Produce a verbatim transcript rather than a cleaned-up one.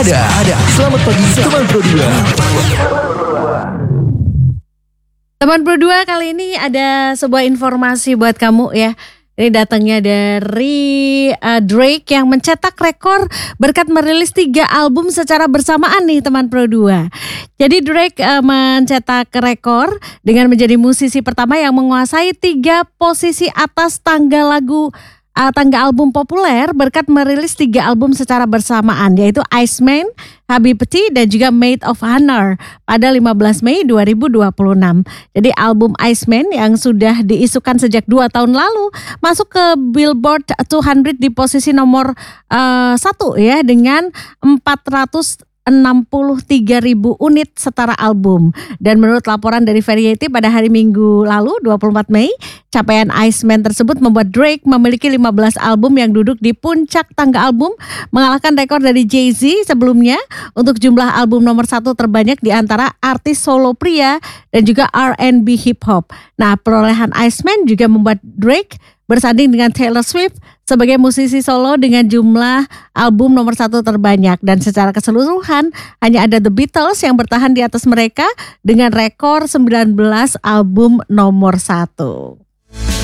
ada, ada. Selamat pagi teman Pro dua. Teman Pro dua, kali ini ada sebuah informasi buat kamu ya. Ini datangnya dari uh, Drake yang mencetak rekor berkat merilis tiga album secara bersamaan nih teman Pro dua. Jadi Drake uh, mencetak rekor dengan menjadi musisi pertama yang menguasai tiga posisi atas tangga lagu Uh, tangga album populer berkat merilis tiga album secara bersamaan, yaitu Iceman, Habibti, dan juga Maid of Honor pada lima belas Mei dua ribu dua puluh enam. Jadi album Iceman yang sudah diisukan sejak dua tahun lalu masuk ke Billboard dua ratus di posisi nomor uh, satu ya, dengan empat ratus enam puluh tiga ribu unit setara album. Dan menurut laporan dari Variety pada hari Minggu lalu dua puluh empat Mei, capaian Iceman tersebut membuat Drake memiliki lima belas album yang duduk di puncak tangga album, mengalahkan rekor dari Jay-Z sebelumnya untuk jumlah album nomor satu terbanyak di antara artis solo pria dan juga R and B hip hop. Nah, perolehan Iceman juga membuat Drake bersanding dengan Taylor Swift sebagai musisi solo dengan jumlah album nomor satu terbanyak. Dan secara keseluruhan hanya ada The Beatles yang bertahan di atas mereka dengan rekor sembilan belas album nomor satu.